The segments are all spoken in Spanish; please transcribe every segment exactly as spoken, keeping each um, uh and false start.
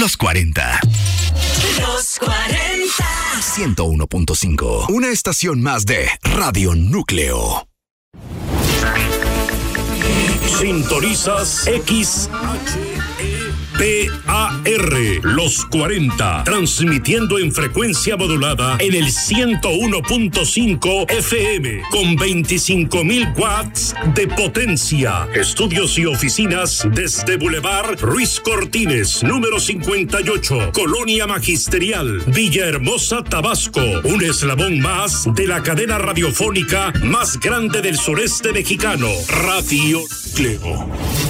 Los cuarenta. Los cuarenta. ciento uno punto cinco. Una estación más de Radio Núcleo. Sintonizas X H E P A R, Los cuarenta, transmitiendo en frecuencia modulada en el ciento uno punto cinco F M, con veinticinco mil watts de potencia. Estudios y oficinas desde Boulevard Ruiz Cortines, número cincuenta y ocho, Colonia Magisterial, Villahermosa, Tabasco. Un eslabón más de la cadena radiofónica más grande del sureste mexicano, Radio Núcleo.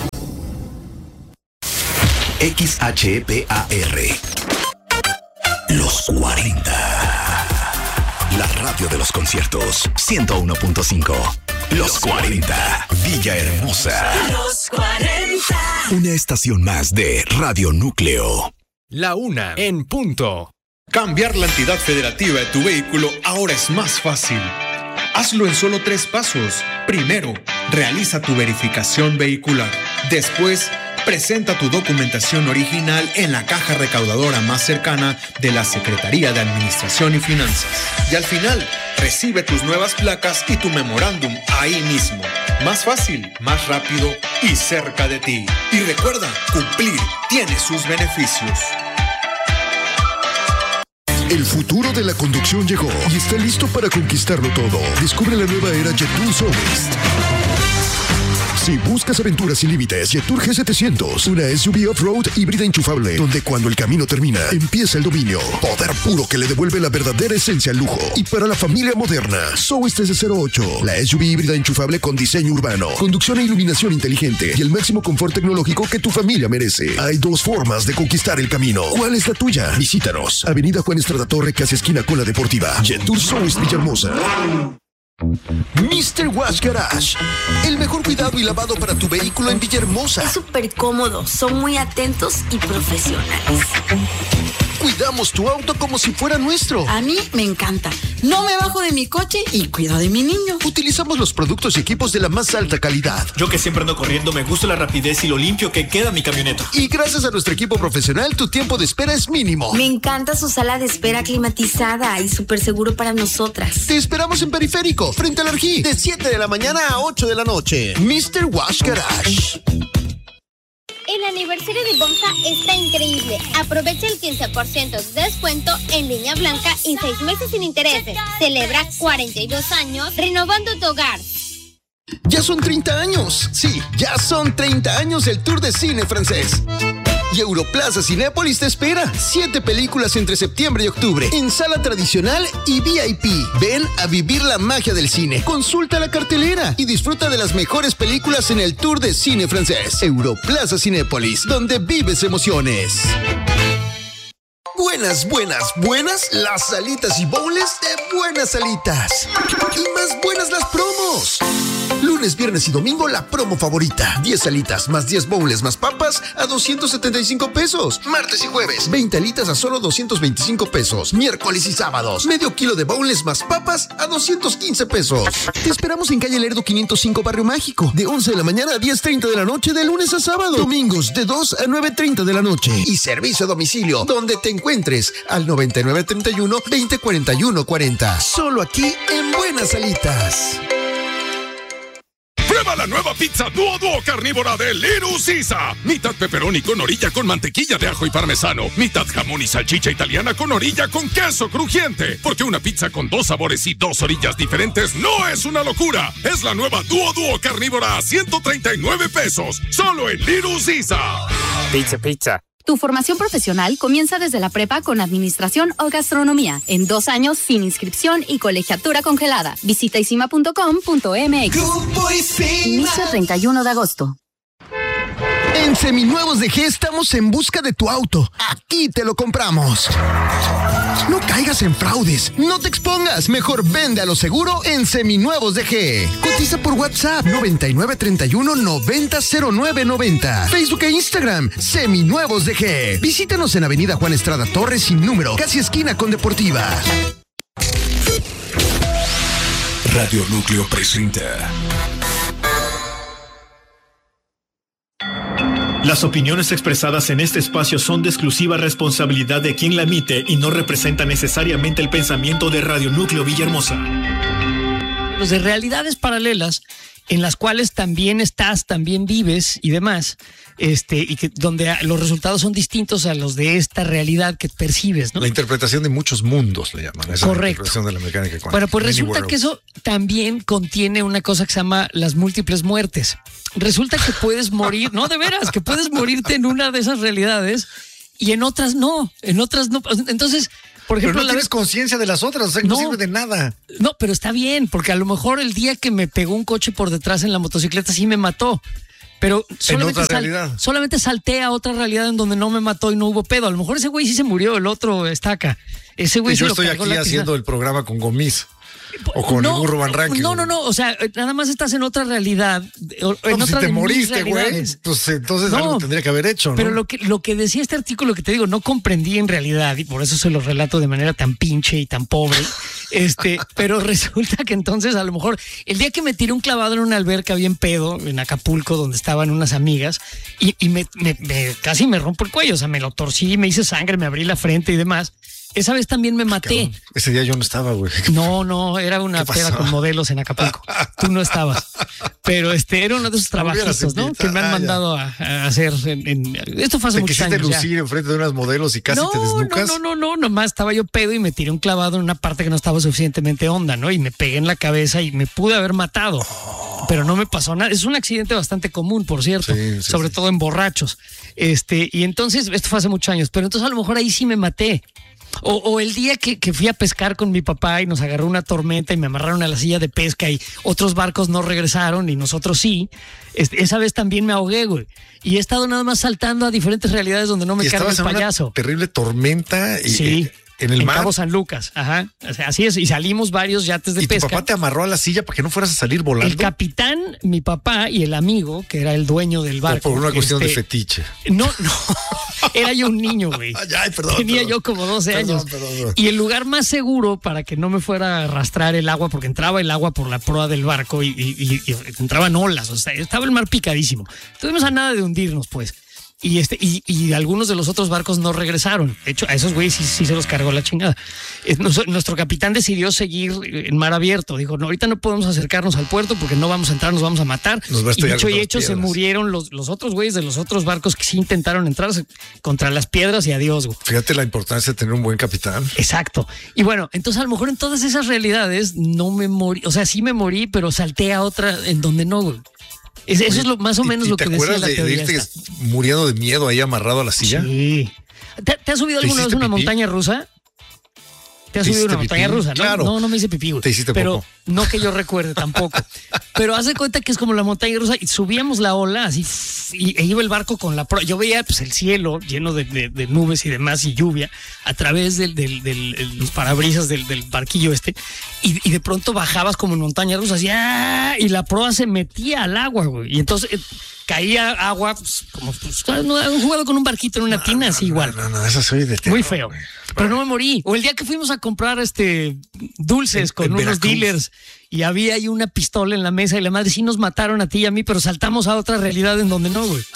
X H E P A R. Los cuarenta. La radio de los conciertos. ciento uno punto cinco. Los cuarenta. Villahermosa. Los cuarenta. Una estación más de Radio Núcleo. La una en punto. Cambiar la entidad federativa de tu vehículo ahora es más fácil. Hazlo en solo tres pasos. Primero, realiza tu verificación vehicular. Después, presenta tu documentación original en la caja recaudadora más cercana de la Secretaría de Administración y Finanzas. Y al final, recibe tus nuevas placas y tu memorándum ahí mismo. Más fácil, más rápido y cerca de ti. Y recuerda, cumplir tiene sus beneficios. El futuro de la conducción llegó y está listo para conquistarlo todo. Descubre la nueva era Jetour Soulist. Si buscas aventuras sin límites, Jetour G setecientos, una S U V off-road híbrida enchufable, donde cuando el camino termina, empieza el dominio. Poder puro que le devuelve la verdadera esencia al lujo. Y para la familia moderna, Soulist S cero ocho, la S U V híbrida enchufable con diseño urbano, conducción e iluminación inteligente y el máximo confort tecnológico que tu familia merece. Hay dos formas de conquistar el camino. ¿Cuál es la tuya? Visítanos. Avenida Juan Estrada Torre, casi esquina con la Deportiva. Jetour Soulist Villahermosa. mister Wash Garage, el mejor cuidado y lavado para tu vehículo en Villahermosa. Es súper cómodo, son muy atentos y profesionales. Cuidamos tu auto como si fuera nuestro. A mí me encanta. No me bajo de mi coche y cuido de mi niño. Utilizamos los productos y equipos de la más alta calidad. Yo que siempre ando corriendo, me gusta la rapidez y lo limpio que queda mi camioneta. Y gracias a nuestro equipo profesional, tu tiempo de espera es mínimo. Me encanta su sala de espera climatizada y súper seguro para nosotras. Te esperamos en Periférico, frente al Arjí, de siete de la mañana a ocho de la noche. mister Wash Garage. El aniversario de Bomsa está increíble. Aprovecha el quince por ciento de descuento en línea blanca y seis meses sin intereses. Celebra cuarenta y dos años renovando tu hogar. Ya son treinta años. Sí, ya son treinta años del Tour de Cine Francés. Y Europlaza Cinépolis te espera. Siete películas entre septiembre y octubre, en sala tradicional y V I P. Ven a vivir la magia del cine. Consulta la cartelera y disfruta de las mejores películas en el Tour de Cine Francés. Europlaza Cinépolis, donde vives emociones. Buenas, buenas, buenas las salitas y boneless de Buenas Salitas. Y más buenas las promos. Lunes, viernes y domingo la promo favorita. diez salitas más diez boneless más papas a doscientos setenta y cinco pesos. Martes y jueves, veinte alitas a solo doscientos veinticinco pesos. Miércoles y sábados, medio kilo de boneless más papas a doscientos quince pesos. Te esperamos en calle Lerdo quinientos cinco, Barrio Mágico, de once de la mañana a diez treinta de la noche de lunes a sábado. Domingos de dos a nueve treinta de la noche. Y servicio a domicilio, donde te encuentres al noventa y nueve treinta y uno veinte cuarenta y uno cuarenta. Solo aquí en Buenas Salitas. Prueba la nueva pizza Duo Duo carnívora de Little Caesar. Mitad pepperoni con orilla con mantequilla de ajo y parmesano. Mitad jamón y salchicha italiana con orilla con queso crujiente. Porque una pizza con dos sabores y dos orillas diferentes no es una locura. Es la nueva Duo Duo carnívora a ciento treinta y nueve pesos. Solo en Little Caesar. Pizza, pizza. Tu formación profesional comienza desde la prepa con administración o gastronomía. En dos años sin inscripción y colegiatura congelada. Visita isima punto com punto m x. Inicio treinta y uno de agosto. En Seminuevos de G estamos en busca de tu auto. Aquí te lo compramos. No caigas en fraudes. No te expongas. Mejor vende a lo seguro en Seminuevos de G. Cotiza por WhatsApp noventa y nueve treinta y uno noventa cero nueve noventa. Facebook e Instagram Seminuevos de G. Visítanos en Avenida Juan Estrada Torres sin número, casi esquina con Deportiva. Radio Núcleo presenta Las opiniones expresadas en este espacio son de exclusiva responsabilidad de quien la emite y no representan necesariamente el pensamiento de Radio Núcleo Villahermosa. Los de realidades paralelas en las cuales también estás, también vives y demás, este, y que donde los resultados son distintos a los de esta realidad que percibes, ¿no? La interpretación de muchos mundos le llaman. Esa Correcto. Es la interpretación de la mecánica cuántica. Bueno, pues Many resulta worlds. que eso también contiene una cosa que se llama las múltiples muertes. Resulta que puedes morir, no, de veras, que puedes morirte en una de esas realidades y en otras no, en otras no. Entonces, por ejemplo, pero no la tienes vez conciencia de las otras, o sea, no, no sirve de nada. No, pero está bien, porque a lo mejor el día que me pegó un coche por detrás en la motocicleta sí me mató. Pero solamente, en otra sal, realidad. solamente salté a otra realidad en donde no me mató y no hubo pedo. A lo mejor ese güey sí se murió, el otro estaca. Ese güey Y yo se estoy lo cargó aquí la haciendo pizza. el programa con Gomis. O con no, el burro Van Ranking. No, no, no. O sea, nada más estás en otra realidad. En No, pues otra si te de mis moriste, güey, realidades. pues entonces No, algo tendría que haber hecho, ¿no? Pero lo que, lo que decía este artículo que te digo, no comprendí en realidad, y por eso se lo relato de manera tan pinche y tan pobre. este, pero resulta que entonces, a lo mejor, el día que me tiré un clavado en una alberca bien pedo, en Acapulco, donde estaban unas amigas, y, y me, me, me casi me rompo el cuello, o sea, me lo torcí, me hice sangre, me abrí la frente y demás. Esa vez también me maté. Cabrón, ese día yo no estaba, güey. No, no, era una ¿Qué peda pasó? con modelos en Acapulco. Tú no estabas. Pero este era uno de esos trabajitos, ¿no? Que me han Ah, mandado a, a hacer. En, en- esto fue hace Te muchos quisiste años. ya. lucir enfrente de unas modelos y casi no, te desnucas. No, no, no, no, nomás estaba yo pedo y me tiré un clavado en una parte que no estaba suficientemente honda, ¿no? Y me pegué en la cabeza y me pude haber matado. Pero no me pasó nada. Es un accidente bastante común, por cierto, Sí, sí, sobre sí. todo en borrachos. Este, y entonces, esto fue hace muchos años, pero entonces a lo mejor ahí sí me maté. O, o el día que, que fui a pescar con mi papá y nos agarró una tormenta y me amarraron a la silla de pesca y otros barcos no regresaron y nosotros sí. Este, esa vez también me ahogué, güey. Y he estado nada más saltando a diferentes realidades donde no me Y carga el estabas en payaso. una terrible tormenta y, Sí. eh, en el en mar. Cabo San Lucas, ajá. O sea, así es. Y salimos varios yates de Y tu pesca. papá te amarró a la silla para que no fueras a salir volando. El capitán, mi papá y el amigo, que era el dueño del O barco. por una cuestión de este, fetiche. No, no. Era yo un niño, güey. Ay, ay, perdón, Tenía perdón. yo como doce Perdón, años. perdón, perdón. Y el lugar más seguro para que no me fuera a arrastrar el agua, porque entraba el agua por la proa del barco y, y- y- y entraban olas. O sea, estaba el mar picadísimo. Estuvimos a nada de hundirnos, pues. Y, este, y, y algunos de los otros barcos no regresaron. De hecho, a esos güeyes sí, sí se los cargó la chingada. Eh, nos- Nuestro capitán decidió seguir en mar abierto. Dijo, no, ahorita no podemos acercarnos al puerto porque no vamos a entrar, nos vamos a matar. Nos va a Y estrellar dicho y contra las hecho, se piedras. murieron los, los otros güeyes de los otros barcos que sí intentaron entrar se- contra las piedras y adiós, güey. Fíjate la importancia de tener un buen capitán. Exacto. Y bueno, entonces a lo mejor en todas esas realidades no me morí, o sea, sí me morí, pero salté a otra en donde no, güey. Es- eso Oye, es lo más o ¿y- menos y lo te que decía acuerdas la de, de teoría irte esta. muriendo de miedo ahí amarrado a la silla? Sí. ¿Te, te has subido ¿Te alguna vez hiciste una pipí? montaña rusa? ¿Te has ¿Te subido una hiciste montaña pipí? rusa? ¿No? Claro. No, no me hice pipí, güey. Te hiciste Pero popó. no que yo recuerde tampoco. Pero haz de cuenta que es como la montaña rusa y subíamos la ola así f- y e iba el barco con la proa. Yo veía pues el cielo lleno de, de- de nubes y demás y lluvia a través del, del, del- el- los parabrisas del, del barquillo este y, y de pronto bajabas como en montaña rusa así, ¡ah! Y la proa se metía al agua, güey. Y entonces eh, caía agua pues, como pues, no, han jugado con un barquito en una tina así igual. No, no, eso soy de terror, Muy feo. güey. Pero no me morí. O el día que fuimos a comprar este dulces En- con en unos Veracruz. dealers y había ahí una pistola en la mesa y la madre sí nos mataron a ti y a mí, pero saltamos a otra realidad en donde no, güey.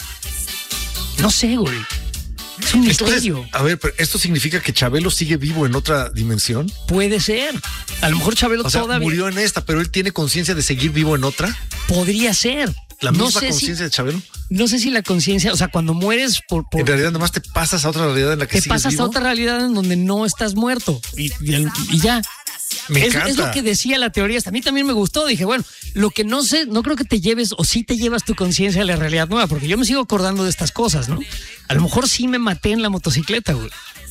No sé, güey. Es un Entonces, misterio. a ver, pero ¿esto significa que Chabelo sigue vivo en otra dimensión? Puede ser. A lo mejor Chabelo O sea, todavía murió en esta, pero él tiene conciencia de seguir vivo en otra. podría ser. La no misma sé si, conciencia de Chabelo. no sé si la conciencia, o sea, cuando mueres por, por En realidad, nomás te pasas a otra realidad en la que te sigues pasas vivo. a otra realidad en donde no estás muerto y, y- y ya. Me es, encanta. es lo que decía la teoría. Hasta a mí también me gustó. Dije, bueno, lo que no sé, no creo que te lleves o sí te llevas tu conciencia a la realidad nueva, porque yo me sigo acordando de estas cosas, ¿no? A lo mejor sí me maté en la motocicleta, güey.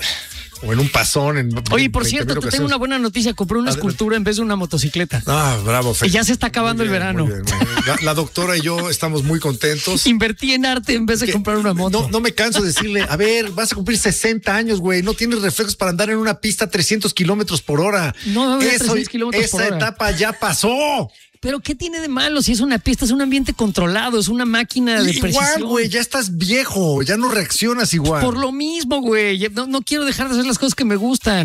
O en un pasón. En Oye, por veinte cierto, mil te tengo una ocasiones. buena noticia. Compré una Adelante. escultura en vez de una motocicleta. Ah, bravo, Fer. Y ya se está acabando Muy el bien, verano. muy bien, muy bien. La, la doctora y yo estamos muy contentos. Invertí en arte en vez de Que comprar una moto. No, no me canso de decirle, a ver, vas a cumplir sesenta años, güey. No tienes reflejos para andar en una pista a trescientos kilómetros por hora. No, no voy a Eso- trescientos kilómetros por esa hora. etapa ya pasó. Pero ¿qué tiene de malo? Si es una pista, es un ambiente controlado, es una máquina de Igual, precisión. güey, ya estás viejo, ya no reaccionas igual. Por lo mismo, güey. No, no quiero dejar de hacer las cosas que me gustan.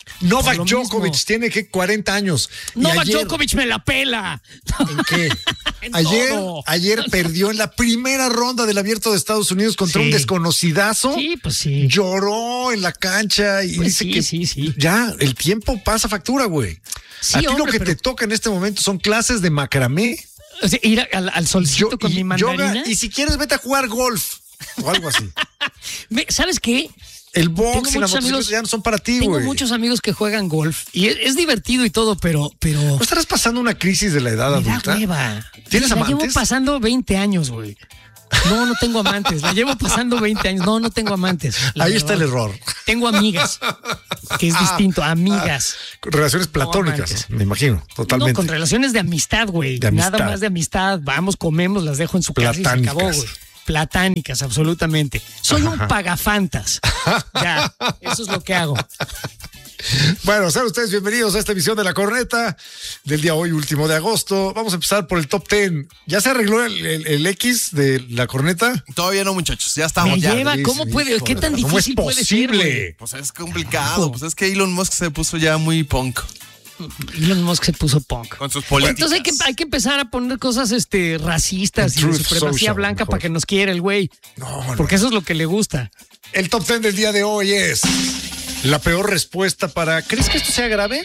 Novak Djokovic mismo. Tiene que cuarenta años. Novak ayer, Djokovic me la pela. ¿En qué? en ayer, ayer perdió en la primera ronda del Abierto de Estados Unidos contra sí. un desconocidazo. Sí, pues sí. Lloró en la cancha y pues dice sí, que sí, sí. ya el tiempo pasa factura, güey. Sí, a ti hombre, lo que pero... te toca en este momento son clases de macramé. O sea, ir al, al solcito Yo, con mi mandarina. Yoga, y si quieres, vete a jugar golf o algo así. ¿Sabes qué? El box y la motocicleta ya no son para ti, güey. Tengo muchos amigos que juegan golf y es, es divertido y todo, pero, pero. ¿No estarás pasando una crisis de la edad me adulta? Da hueva. ¿Tienes la amantes? Llevo pasando veinte años, güey. No, no tengo amantes. La llevo pasando veinte años. No, no tengo amantes. Ahí verdad. Está el error. Tengo amigas, que es distinto. Amigas. Ah, relaciones platónicas, no me imagino. Totalmente. No, con relaciones de amistad, güey. Nada más de amistad. Vamos, comemos, las dejo en su casa y se acabó, güey. Platánicas, absolutamente. Soy Ajá. un pagafantas. Ya, eso es lo que hago. Bueno, sean ustedes bienvenidos a esta emisión de La Corneta del día hoy, último de agosto. Vamos a empezar por el top diez. ¿Ya se arregló el, el, el X de La Corneta? Todavía no, muchachos. Ya estamos. Me ya. Lleva, ¿Cómo sí, puede? ¿Qué tan ¿Cómo difícil es posible? puede ser? Pues es complicado. Pues es que Elon Musk se puso ya muy punk. Elon Musk se puso punk. Con sus políticas. Entonces hay que, hay que empezar a poner cosas este, racistas y de supremacía social, blanca mejor. Para que nos quiera el güey. No, no. Porque eso es lo que le gusta. El top diez del día de hoy es la peor respuesta para... ¿Crees que esto sea grave?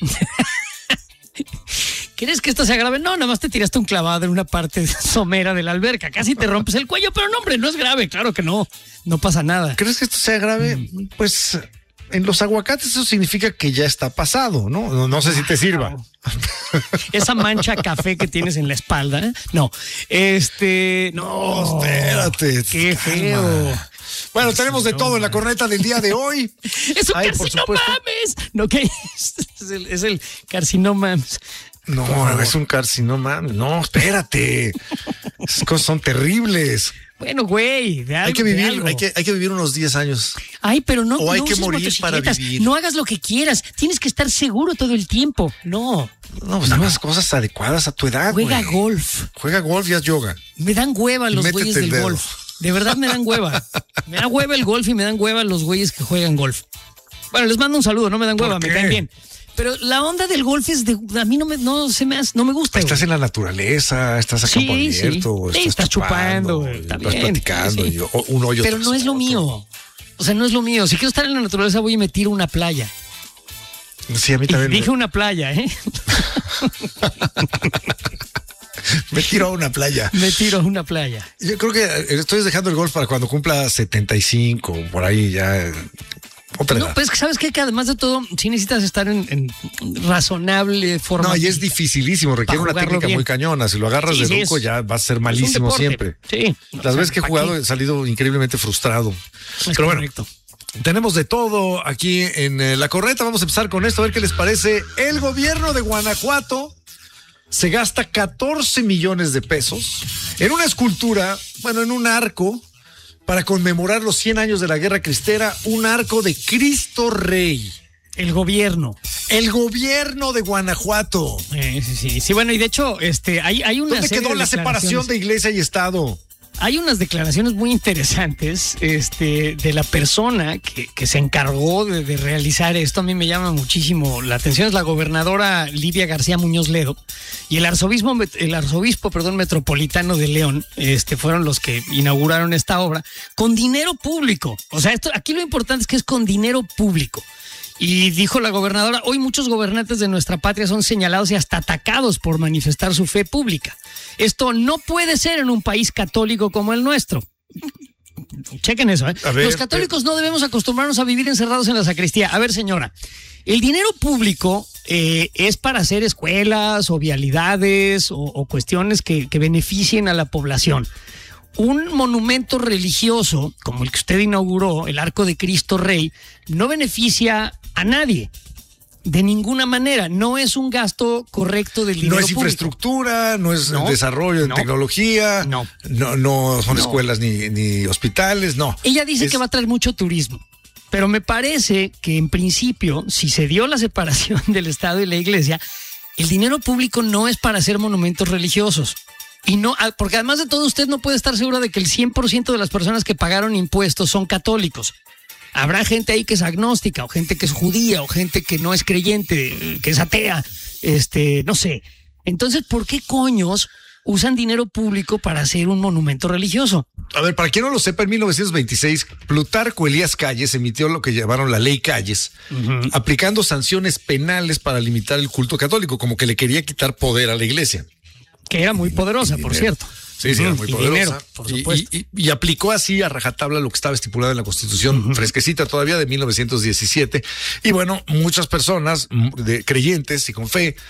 ¿Crees que esto sea grave? No, nada más te tiraste un clavado en una parte somera de la alberca. Casi te rompes el cuello, pero no, hombre, no es grave. Claro que no. No pasa nada. ¿Crees que esto sea grave? Mm. Pues... En los aguacates eso significa que ya está pasado, ¿no? No, no sé si te sirva. Esa mancha café que tienes en la espalda, ¿eh? No, este... No, no espérate. Qué feo. Calma. Bueno, tenemos de todo en La Corneta del día de hoy. ¡Es un Ay, carcinoma! No, ¿qué? Es el, es el carcinoma. No, es un carcinoma. No, espérate. Esas cosas son terribles. Bueno, güey, de algo, hay que vivir, de algo. Hay que, hay que vivir unos diez años. Ay, pero no. O hay no que morir para vivir. No hagas lo que quieras. Tienes que estar seguro todo el tiempo. No. No, pues no. Las cosas adecuadas a tu edad. Juega güey. golf. Juega golf y haz yoga. Me dan hueva los güeyes del dedo. golf. De verdad me dan hueva. Me da hueva el golf y me dan hueva los güeyes que juegan golf. Bueno, les mando un saludo. No me dan hueva, me caen bien. Pero la onda del golf es de, a mí no me, no se me hace, no me gusta. Estás güey. en la naturaleza, estás a sí, campo abierto, sí. estás, estás chupando, chupando está estás bien, platicando, sí. y un hoyo. Pero no es lo mío. O sea, no es lo mío. Si quiero estar en la naturaleza, voy y me tiro a una playa. Sí, a mí también. Y dije una playa, ¿eh? Me tiro a una playa. Me tiro a una playa. Yo creo que estoy dejando el golf para cuando cumpla setenta y cinco, por ahí ya. Otra no, edad. pues sabes qué? Que además de todo, sí necesitas estar en, en razonable forma. No, y es dificilísimo, requiere una técnica bien. Muy cañona. Si lo agarras sí, de sí, ruco, es, ya va a ser malísimo siempre. Sí. Las veces que he jugado he salido increíblemente frustrado. Es Pero correcto. Bueno, tenemos de todo aquí en eh, La Corneta. Vamos a empezar con esto, a ver qué les parece. El gobierno de Guanajuato se gasta catorce millones de pesos en una escultura, bueno, en un arco, para conmemorar los cien años de la Guerra Cristera, un arco de Cristo Rey. El gobierno. El gobierno de Guanajuato. Eh, sí, sí, sí. Bueno, y de hecho, este, hay, hay una. ¿Dónde quedó la separación de iglesia y Estado? Hay unas declaraciones muy interesantes este, de la persona que, que se encargó de, de realizar esto. A mí me llama muchísimo la atención. Es la gobernadora Lidia García Muñoz Ledo y el arzobispo, el arzobispo perdón, metropolitano de León este, fueron los que inauguraron esta obra con dinero público. O sea, esto aquí lo importante es que es con dinero público. Y dijo la gobernadora, hoy muchos gobernantes de nuestra patria son señalados y hasta atacados por manifestar su fe pública. Esto no puede ser en un país católico como el nuestro. Chequen eso, ¿eh? Ver, Los católicos pero... no debemos acostumbrarnos a vivir encerrados en la sacristía. A ver, señora, el dinero público eh, es para hacer escuelas o vialidades o, o cuestiones que, que beneficien a la población. Un monumento religioso, como el que usted inauguró, el Arco de Cristo Rey, no beneficia a nadie. De ninguna manera. No es un gasto correcto del dinero público. No es público. Infraestructura, no es no, desarrollo en no, tecnología, no, no, no son no. escuelas ni, ni hospitales, no. Ella dice es... que va a traer mucho turismo. Pero me parece que en principio, si se dio la separación del Estado y la Iglesia, el dinero público no es para hacer monumentos religiosos. Y no, porque además de todo, usted no puede estar seguro de que el cien por ciento de las personas que pagaron impuestos son católicos. Habrá gente ahí que es agnóstica, o gente que es judía, o gente que no es creyente, que es atea, este, no sé. Entonces, ¿por qué coños usan dinero público para hacer un monumento religioso? A ver, para quien no lo sepa, en mil novecientos veintiséis, Plutarco Elías Calles emitió lo que llamaron la Ley Calles, uh-huh. aplicando sanciones penales para limitar el culto católico, como que le quería quitar poder a la iglesia. Que era muy poderosa, por cierto. Sí, sí, era muy y poderosa. Dinero, por supuesto. Y, y, y aplicó así a rajatabla lo que estaba estipulado en la Constitución, uh-huh. fresquecita todavía de mil novecientos diecisiete. Y bueno, muchas personas de creyentes y con fe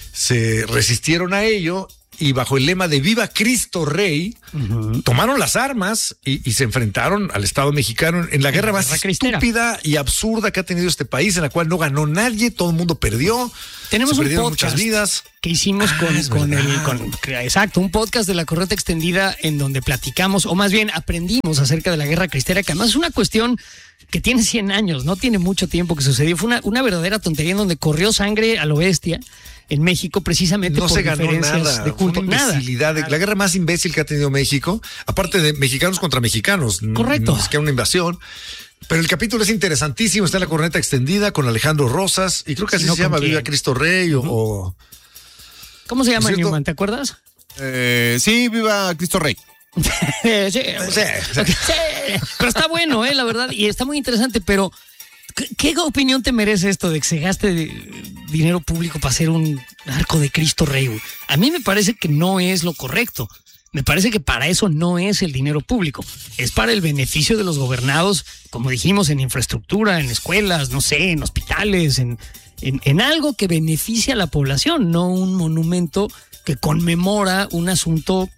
se resistieron a ello. Y bajo el lema de Viva Cristo Rey, uh-huh. tomaron las armas y, y se enfrentaron al Estado mexicano en la guerra más guerra estúpida y absurda que ha tenido este país, en la cual no ganó nadie, todo el mundo perdió. Tenemos se un perdieron podcast muchas vidas. Que hicimos ah, con, con el, con, exacto, un podcast de la Correta Extendida en donde platicamos, o más bien aprendimos acerca de la guerra cristera, que además es una cuestión que tiene cien años, no tiene mucho tiempo que sucedió. Fue una, una verdadera tontería en donde corrió sangre a lo bestia en México, precisamente no por se ganó diferencias nada, de culto. Fue una imbecilidad, nada. La guerra más imbécil que ha tenido México, aparte de mexicanos contra mexicanos. Correcto. No es que una invasión. Pero el capítulo es interesantísimo, está en la Corneta Extendida con Alejandro Rosas, y creo que así sí, no, se llama Viva Cristo Rey o, uh-huh. o... ¿Cómo se llama, Newman? ¿Te acuerdas? Eh, sí, Viva Cristo Rey. sí, sí, sí, sí. Pero está bueno, eh, la verdad, y está muy interesante, pero ¿qué, qué opinión te merece esto de que se gaste dinero público para hacer un arco de Cristo Rey? A mí me parece que no es lo correcto. Me parece que para eso no es el dinero público. Es para el beneficio de los gobernados, como dijimos, en infraestructura, en escuelas, no sé, en hospitales, en, en, en algo que beneficia a la población, no un monumento que conmemora un asunto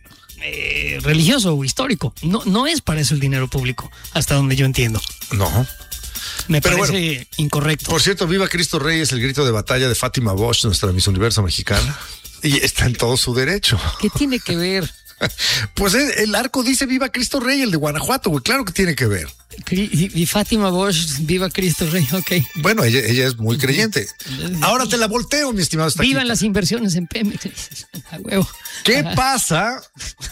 eh, religioso o histórico. No, no es para eso el dinero público, hasta donde yo entiendo. No. Me Pero parece bueno, incorrecto. Por cierto, Viva Cristo Rey es el grito de batalla de Fátima Bosch, nuestra Miss Universo mexicana. Y está en todo su derecho. ¿Qué tiene que ver? Pues el, el arco dice Viva Cristo Rey, el de Guanajuato, güey, claro que tiene que ver. Y, y Fátima Bosch, Viva Cristo Rey, ok. Bueno, ella, ella es muy creyente. Ahora te la volteo, mi estimado. Vivan las inversiones en Pemex. A huevo. ¿Qué pasa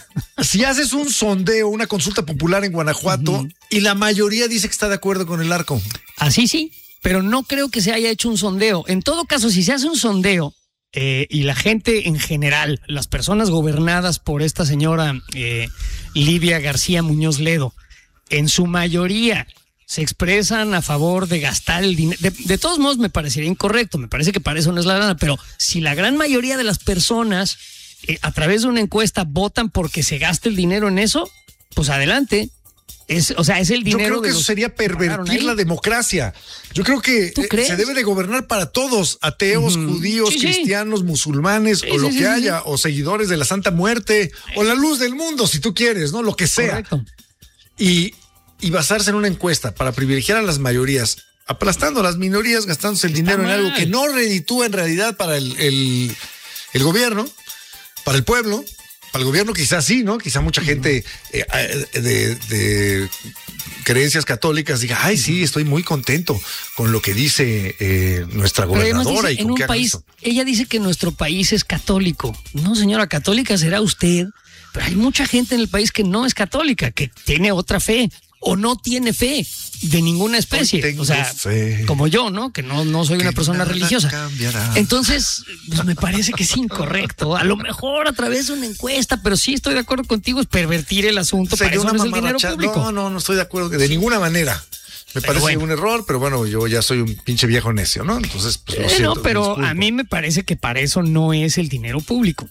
si haces un sondeo, una consulta popular en Guanajuato uh-huh. y la mayoría dice que está de acuerdo con el arco? Así sí, pero no creo que se haya hecho un sondeo. En todo caso, si se hace un sondeo, Eh, y la gente en general, las personas gobernadas por esta señora eh, Livia García Muñoz Ledo, en su mayoría se expresan a favor de gastar el dinero. De, de todos modos me parecería incorrecto, me parece que para eso no es la lana, pero si la gran mayoría de las personas eh, a través de una encuesta votan porque se gaste el dinero en eso, pues adelante. Es, o sea, es el dinero. Yo creo que eso sería pervertir la democracia. Yo creo que se debe de gobernar para todos, ateos, uh-huh. judíos, sí, cristianos, sí. musulmanes, sí, o lo sí, que sí, haya, sí. o seguidores de la Santa Muerte, o la luz del mundo, si tú quieres, ¿no? Lo que sea. Correcto. Y, y basarse en una encuesta para privilegiar a las mayorías, aplastando a las minorías, gastándose el Está dinero mal. en algo que no reditúa en realidad para el, el, el gobierno, para el pueblo. Para el gobierno quizás sí, ¿no? Quizá mucha gente eh, de, de creencias católicas diga, ay, sí, estoy muy contento con lo que dice eh, nuestra gobernadora. Dice, y con en qué un país, eso. Ella dice que nuestro país es católico. No, señora, católica será usted, pero hay mucha gente en el país que no es católica, que tiene otra fe o no tiene fe de ninguna especie. O sea, fe, como yo, ¿no? Que no, no soy una persona religiosa. Cambiará. Entonces, pues me parece que es incorrecto. A lo mejor a través de una encuesta, pero sí estoy de acuerdo contigo, es pervertir el asunto. Para eso no es el dinero público. No, no, no estoy de acuerdo de ninguna manera. Me pero parece bueno. un error, pero bueno, yo ya soy un pinche viejo necio, ¿no? Entonces, pues lo eh, siento. No, pero a mí me parece que para eso no es el dinero público.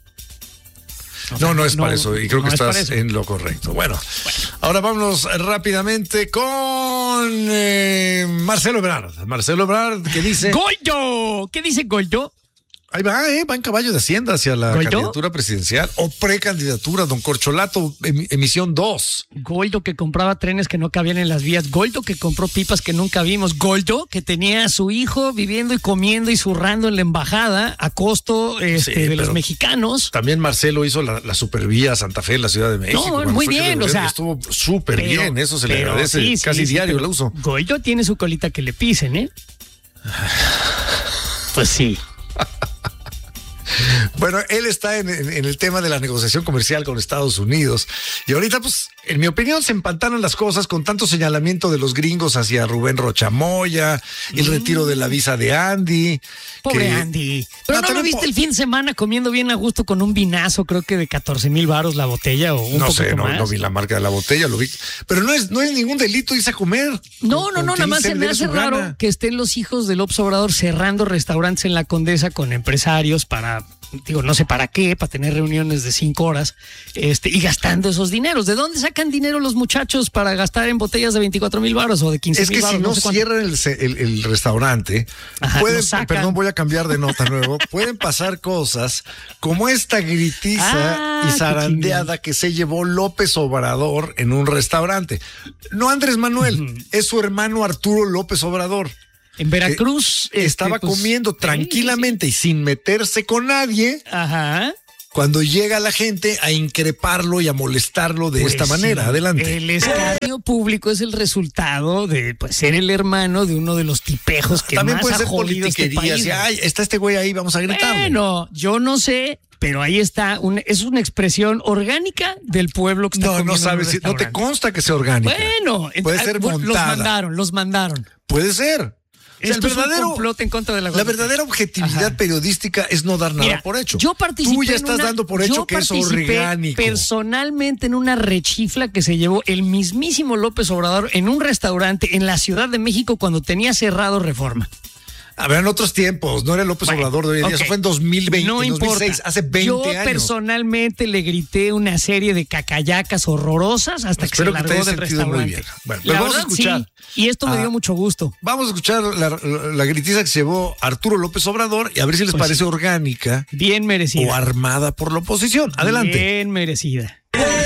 O sea, no, no es no, para eso, y creo no que estás en lo correcto. Bueno, bueno, ahora vámonos rápidamente con eh, Marcelo Ebrard. Marcelo Ebrard, que dice... ¡Goldo! ¿Qué dice Goldo? Ahí va, ¿eh? Va en caballo de Hacienda hacia la ¿Goldo? candidatura presidencial o precandidatura, don Corcholato, em, emisión dos. Goldo que compraba trenes que no cabían en las vías. Goldo que compró pipas que nunca vimos. Goldo que tenía a su hijo viviendo y comiendo y zurrando en la embajada a costo este, sí, de los mexicanos. También Marcelo hizo la, la supervía a Santa Fe en la Ciudad de México. No, bueno, muy bien, o sea. Estuvo súper bien, eso se le agradece, sí, casi sí, diario sí, el uso. Goldo tiene su colita que le pisen, ¿eh? Pues sí. Bueno, él está en, en, en el tema de la negociación comercial con Estados Unidos. Y ahorita, pues, en mi opinión, se empantanan las cosas con tanto señalamiento de los gringos hacia Rubén Rocha Moya, el mm. retiro de la visa de Andy. Pobre que... Andy. Pero no, no lo viste po... el fin de semana comiendo bien a gusto con un vinazo, creo que de catorce mil varos la botella o un No poquito sé, no, más. no vi la marca de la botella, lo vi. Pero no es, no es ningún delito irse a comer. No, no, no, nada más se me hace raro gana. que estén los hijos del López Obrador cerrando restaurantes en la Condesa con empresarios para... digo, no sé para qué, para tener reuniones de cinco horas, este, y gastando esos dineros. ¿De dónde sacan dinero los muchachos para gastar en botellas de veinticuatro mil baros o de quince mil baros? Es que baros, si no, no sé cierran el, el, el restaurante, Ajá, pueden, perdón, voy a cambiar de nota nuevo, pueden pasar cosas como esta gritiza ah, y zarandeada que se llevó López Obrador en un restaurante. No Andrés Manuel, uh-huh. es su hermano Arturo López Obrador. En Veracruz este, estaba pues, comiendo tranquilamente sí, sí. y sin meterse con nadie. Ajá. Cuando llega la gente a increparlo y a molestarlo de pues esta manera. Sí. Adelante. El escarnio público es el resultado de pues, ser el hermano de uno de los tipejos que También más puede ha ser jodido este país. Y, ay, está este güey ahí, vamos a gritarle. Bueno, yo no sé. Pero ahí está, un, es una expresión orgánica del pueblo que está no, comiendo. No, sabes, si, no te consta que sea orgánica. Bueno, puede ser montada. Los mandaron, los mandaron. Puede ser. O sea, Esto el verdadero, es un complot en contra de la La verdadera objetividad Ajá. periodística es no dar nada Mira, por hecho. Yo participé Tú ya estás una, dando por hecho que es orgánico. Personalmente en una rechifla que se llevó el mismísimo López Obrador en un restaurante en la Ciudad de México cuando tenía cerrado Reforma. A ver, en otros tiempos, no era López bueno, Obrador de hoy en día, okay. Eso fue en dos mil veinte, no en dos mil seis, importa. hace veinte Yo años. Yo personalmente le grité una serie de cacayacas horrorosas hasta Espero que se largó del restaurante. Muy bien. Bueno, pues vamos verdad, a escuchar. Sí, y esto me dio mucho gusto. Vamos a escuchar la, la, la gritiza que se llevó Arturo López Obrador y a ver si les pues parece sí. orgánica. Bien merecida. O armada por la oposición. Adelante. Bien merecida.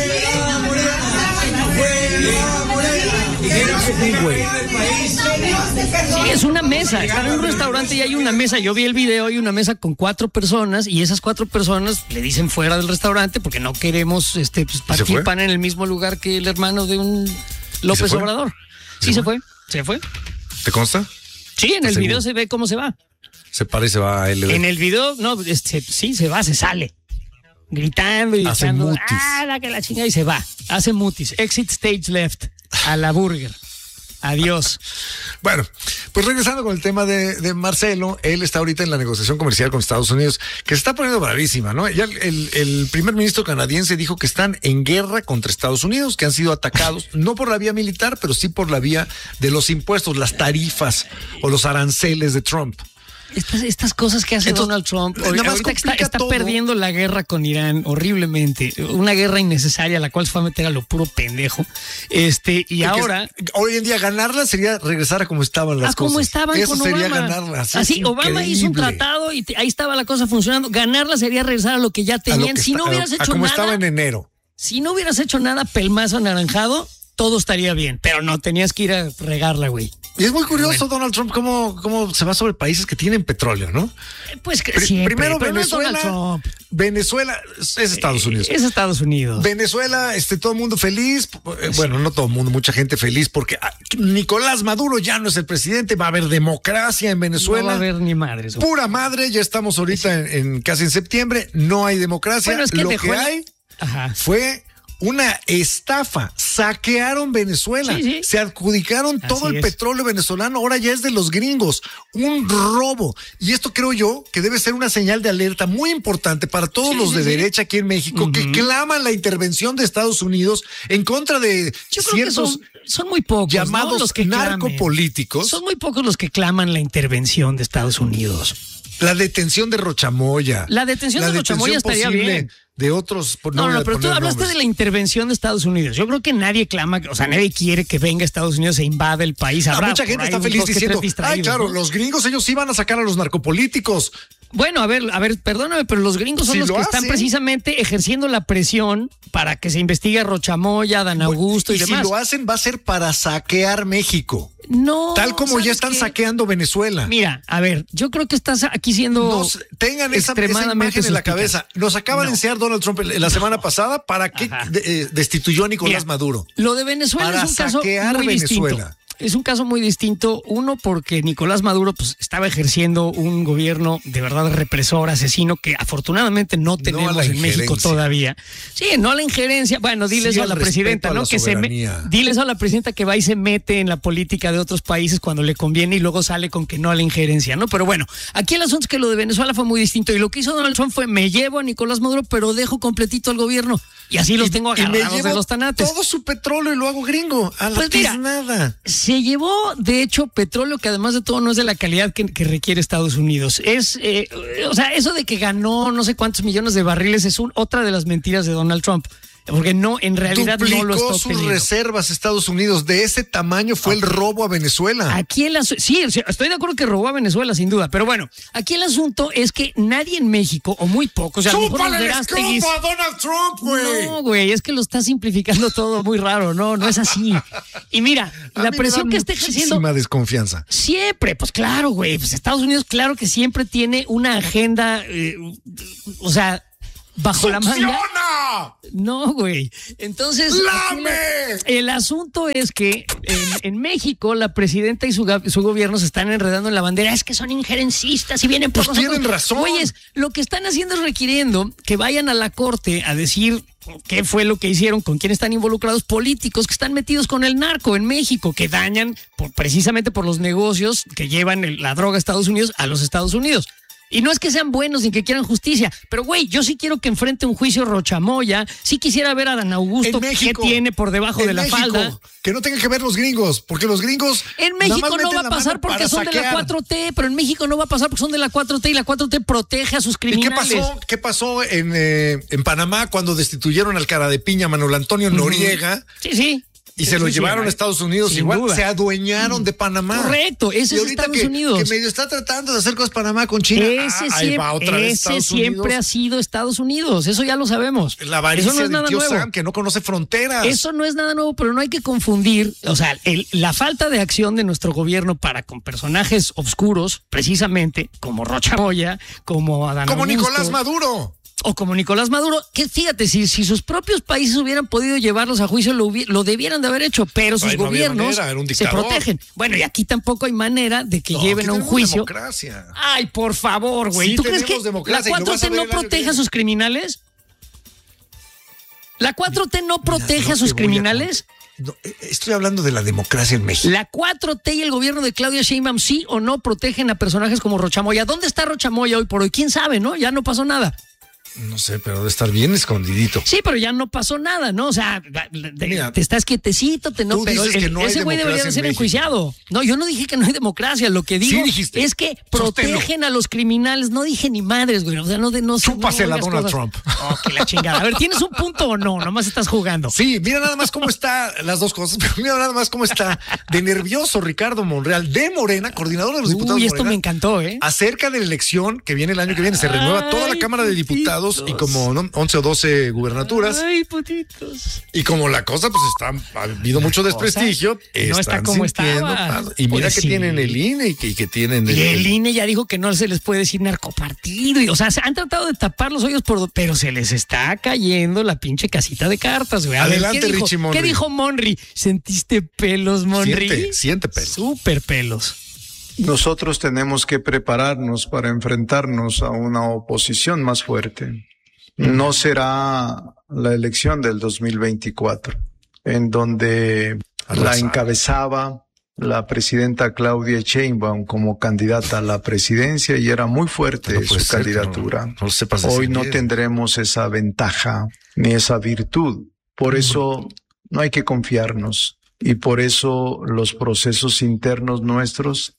Sí, es una mesa. Están en un restaurante y hay una mesa. Yo vi el video, hay una mesa con cuatro personas y esas cuatro personas le dicen fuera del restaurante porque no queremos este, pues, partir pan en el mismo lugar que el hermano de un López Obrador. Sí, se fue. Se fue. ¿Te consta? Sí, en el video seguro? Se ve cómo se va. Se para y se va a L D. En el video, no, este, sí, se va, se sale. Gritando y hace echando, mutis. Ah, la que la chingada y se va. Hace mutis. Exit stage left. A la burger. Adiós. Bueno, pues regresando con el tema de, de Marcelo, él está ahorita en la negociación comercial con Estados Unidos, que se está poniendo bravísima, ¿no? Ya el, el, el primer ministro canadiense dijo que están en guerra contra Estados Unidos, que han sido atacados, no por la vía militar, pero sí por la vía de los impuestos, las tarifas o los aranceles de Trump. Estas, estas cosas que hace Entonces, Donald Trump, ahorita está, está perdiendo la guerra con Irán horriblemente, una guerra innecesaria a la cual se fue a meter a lo puro pendejo. Este, y Porque ahora hoy en día ganarla sería regresar a como estaban las a cosas. Como estaban Eso con sería Obama. ganarla. Así, Así Obama hizo un tratado y te, ahí estaba la cosa funcionando. Ganarla sería regresar a lo que ya tenían. Que si está, no hubieras a, hecho a como nada, estaba en enero. Si no hubieras hecho nada, pelmazo anaranjado, todo estaría bien, pero no, tenías que ir a regarla, güey. Y es muy curioso, bueno. Donald Trump, cómo, cómo se va sobre países que tienen petróleo, ¿no? Pues que siempre, primero pero Venezuela, no es Venezuela es Estados Unidos. Es Estados Unidos. Venezuela, este, todo el mundo feliz. Sí. Bueno, no todo el mundo, mucha gente feliz porque ah, Nicolás Maduro ya no es el presidente, va a haber democracia en Venezuela. No va a haber ni madres. Pura madre, ya estamos ahorita en, en casi en septiembre, no hay democracia. Bueno, es que Lo dejó que la... hay Ajá. fue una estafa, saquearon Venezuela, sí, sí. se adjudicaron Así todo el es. petróleo venezolano, ahora ya es de los gringos, un robo. Y esto creo yo que debe ser una señal de alerta muy importante para todos sí, los sí, de sí. derecha aquí en México uh-huh. que claman la intervención de Estados Unidos en contra de yo creo ciertos que son, son muy pocos, llamados ¿no? los que narcopolíticos. Son muy pocos los que claman la intervención de Estados Unidos. La detención de Rochamoya. La detención la de Rochamoya estaría bien. De otros. Por no, no, no pero tú hablaste nombres. de la intervención de Estados Unidos. Yo creo que nadie clama, o sea, nadie quiere que venga Estados Unidos e invada el país. Habrá mucha gente está feliz diciendo, ay, claro, ¿no? Los gringos ellos sí van a sacar a los narcopolíticos. Bueno, a ver, a ver, perdóname, pero los gringos son si los que hacen. están precisamente ejerciendo la presión para que se investigue a Rochamoya, Dan Augusto bueno, y, y demás. Si lo hacen va a ser para saquear México. No. Tal como ya están qué? saqueando Venezuela. Mira, a ver, yo creo que estás aquí siendo no, tengan esa, esa imagen en la cabeza. Nos acaba no. de enseñar Donald Trump la semana no. pasada para que de, eh, destituyó a Nicolás Mira, Maduro. Lo de Venezuela para es un caso muy Venezuela. distinto. es un caso muy distinto. Uno, porque Nicolás Maduro pues estaba ejerciendo un gobierno de verdad represor, asesino, que afortunadamente no tenemos no en México todavía. Sí, no a la injerencia. Bueno, diles sí, a la presidenta, a ¿no? La que se me, diles a la presidenta que va y se mete en la política de otros países cuando le conviene y luego sale con que no a la injerencia, ¿no? Pero bueno, aquí el asunto es que lo de Venezuela fue muy distinto y lo que hizo Donald Trump fue: me llevo a Nicolás Maduro, pero dejo completito al gobierno. Y así los y, tengo agarrados de los tanates. Todo su petróleo y lo hago gringo. A la pues mira, nada. Se llevó, de hecho, petróleo que además de todo no es de la calidad que, que requiere Estados Unidos. Es, eh, o sea, eso de que ganó no sé cuántos millones de barriles es un, otra de las mentiras de Donald Trump. Porque no, en realidad Duplicó no lo está sus obteniendo. reservas Estados Unidos. De ese tamaño fue el robo a Venezuela. Aquí el asunto, sí, estoy de acuerdo que robó a Venezuela, sin duda. Pero bueno, aquí el asunto es que nadie en México, o muy pocos, o sea, ¡súpale el escroto a Donald Trump, güey! No, güey, es que lo está simplificando todo muy raro. No, no es así. Y mira, a la mí presión me da que está ejerciendo. Muchísima desconfianza. Siempre, pues claro, güey. Pues Estados Unidos, claro que siempre tiene una agenda, eh, o sea, bajo ¡Succiona! la manga. No, güey. Entonces, ¡lame! El, el asunto es que en, en México la presidenta y su, su gobierno se están enredando en la bandera. Es que son injerencistas y vienen por pues nosotros. Tienen razón. Güeyes, lo que están haciendo es requiriendo que vayan a la corte a decir qué fue lo que hicieron, con quién están involucrados políticos que están metidos con el narco en México, que dañan por, precisamente por los negocios que llevan el, la droga a Estados Unidos a los Estados Unidos. Y no es que sean buenos ni que quieran justicia, pero güey, yo sí quiero que enfrente un juicio Rochamoya, sí quisiera ver a Dan Augusto qué tiene por debajo de la México, falda. Que no tengan que ver los gringos, porque los gringos en México no va a pasar porque son saquear. de la cuatro T, pero en México no va a pasar porque son de la cuatro T y la cuatro T protege a sus criminales. ¿Y qué pasó? ¿Qué pasó en, eh, en Panamá cuando destituyeron al cara de piña Manuel Antonio Noriega? Sí, sí. Y se sí, lo sí, llevaron sí, a Estados Unidos, igual duda. Se adueñaron de Panamá. Correcto, ese y es ahorita Estados que, Unidos. que medio está tratando de hacer cosas Panamá con China. Ese, ah, siempre, ahí va otra vez ese siempre Unidos. ha sido Estados Unidos, eso ya lo sabemos. La avaricia eso no es nada del tío nuevo. Sam, que no conoce fronteras. Eso no es nada nuevo, pero no hay que confundir, o sea, el, la falta de acción de nuestro gobierno para con personajes oscuros, precisamente, como Rocha Moya, como Adán Como Augusto, Nicolás Maduro. O como Nicolás Maduro, que fíjate, si, si sus propios países hubieran podido llevarlos a juicio, lo, hubi- lo debieran de haber hecho, pero sus Ay, no había gobiernos manera, era un se dictador. protegen. Bueno, y aquí tampoco hay manera de que No, lleven aquí a un tenemos juicio. democracia. Ay, por favor, güey. Sí, ¿Tú crees que tenemos democracia, la y lo vas cuatro T a ver no el año que protege a viene. sus criminales? ¿La cuatro T no protege no a sus te voy a criminales? No, estoy hablando de la democracia en México. La cuatro T y el gobierno de Claudia Sheinbaum sí o no protegen a personajes como Rochamoya. ¿Dónde está Rochamoya hoy por hoy? ¿Quién sabe, no? Ya no pasó nada. No sé, pero debe estar bien escondidito. Sí, pero ya no pasó nada, ¿no? O sea, de, Mira, te estás quietecito, te no, tú pero dices el- que no hay ese güey debería de democracia ser en enjuiciado. No, yo no dije que no hay democracia, lo que digo Sí dijiste. es que protegen Sosténlo. a los criminales. No dije ni madres, güey. O sea, no de no Chúpasela, no Donald cosas. Trump. Oh, que la chingada. A ver, ¿tienes un punto o no? Nomás estás jugando. Sí, mira nada más cómo está las dos cosas, pero mira nada más cómo está de nervioso Ricardo Monreal de Morena, coordinador de los diputados Uy, de esto Morena, me encantó, ¿eh? acerca de la elección que viene el año que viene. Se renueva toda la Ay, Cámara de Diputados putitos. y como ¿no? once o doce gubernaturas. Ay, putitos. Y como la cosa, pues está, ha habido mucho desprestigio. no está están como sintiendo estaba. paso. Y mira Pues que sí. tienen el I N E y que, y que tienen Y el I N E ya dijo que no se les puede decir narcopartido. Y, o sea, se han tratado de tapar los hoyos, por, pero se les está cayendo la pinche casita de cartas, güey. A ver, Adelante, ¿qué dijo? Richie Monry. ¿Qué dijo Monry? ¿Sentiste pelos, Monry? Siente, siente pelo. Súper pelos. Nosotros tenemos que prepararnos para enfrentarnos a una oposición más fuerte. No será la elección del dos mil veinticuatro, en donde la encabezaba la presidenta Claudia Sheinbaum como candidata a la presidencia y era muy fuerte No puede su ser que candidatura. no- no lo sepas Hoy decir no bien. tendremos esa ventaja ni esa virtud. Por eso no hay que confiarnos y por eso los procesos internos nuestros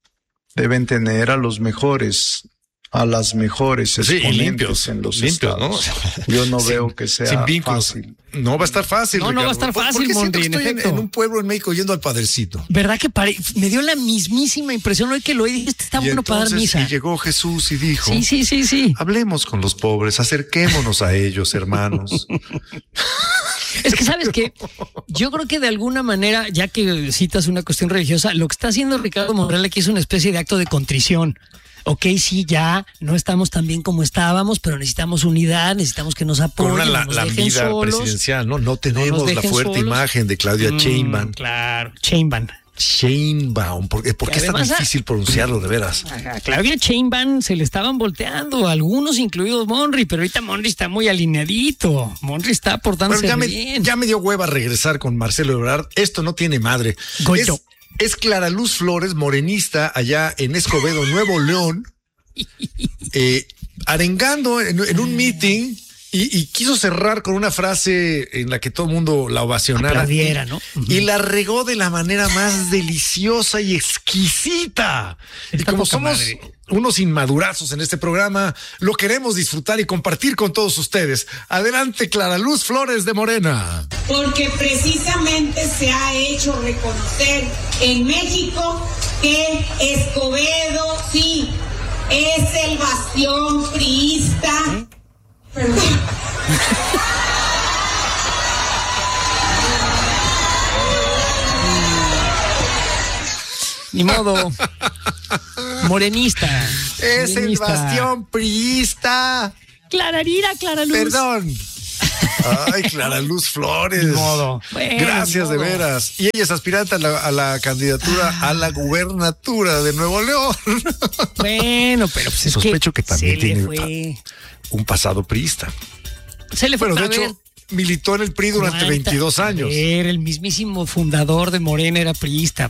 deben tener a los mejores, a las mejores Sí, y exponentes limpios, en los limpios, estados. ¿no? Yo no Sin- veo que sea sin vínculos. fácil. No va a estar fácil. No, no va a Ricardo. estar ¿Por- fácil, ¿por qué siento Monry, que en estoy en, efecto. en un pueblo en México yendo al padrecito? ¿Verdad que pare- me dio la mismísima impresión hoy que lo oí? Dije, este está Y bueno para dar entonces, misa. y llegó Jesús y dijo, Sí, sí, sí, sí. hablemos con los pobres, acerquémonos a ellos, hermanos. Es que, ¿sabes qué? Yo creo que de alguna manera, ya que citas una cuestión religiosa, lo que está haciendo Ricardo Monreal aquí es una especie de acto de contrición. Ok, sí, ya no estamos tan bien como estábamos, pero necesitamos unidad, necesitamos que nos Con apoyen, una no la, nos la dejen vida solos. presidencial, ¿no? No tenemos la dejen fuerte solos. imagen de Claudia Mm, Sheinbaum. Claro, Sheinbaum. Sheinbaum. ¿Por, ¿por qué es tan difícil pronunciarlo, de veras? A Claudia Sheinbaum se le estaban volteando, algunos incluidos Monri, pero ahorita Monri está muy alineadito. Monri está portándose bueno, ya bien. Me, ya me dio hueva regresar con Marcelo Ebrard. Esto no tiene madre. Goyo. Es, es Clara Luz Flores, morenista, allá en Escobedo, Nuevo León, eh, arengando en, en un meeting. Y, y quiso cerrar con una frase en la que todo el mundo la ovacionara. Aplaudiera, ¿no? Uh-huh. Y la regó de la manera más deliciosa y exquisita. Está y como somos madre. unos inmadurazos en este programa, lo queremos disfrutar y compartir con todos ustedes. Adelante, Clara Luz Flores de Morena. Porque precisamente se ha hecho reconocer en México que Escobedo, sí, es el bastión priista. ¿Eh? Perdón. Ni modo. Morenista. Es Morenista. el bastión priista. Clararira, Clara Luz. Perdón. Ay, Clara Luz Flores. Ni modo. Bueno, Gracias ni modo. de veras. Y ella es aspirante a la, a la candidatura a la gubernatura de Nuevo León. Bueno, pero pues es sospecho que, que también tiene fue. un pasado priista. Se le fue. Bueno, de hecho, militó en el P R I durante veintidós años. Era el mismísimo fundador de Morena, era priista.